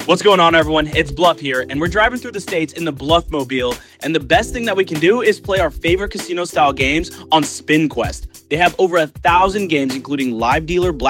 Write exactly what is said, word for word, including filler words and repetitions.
What's going on, everyone? It's Bluff here, and we're driving through the states in the Bluff-mobile, and the best thing that we can do is play our favorite casino-style games on SpinQuest. They have over a thousand games, including live dealer, black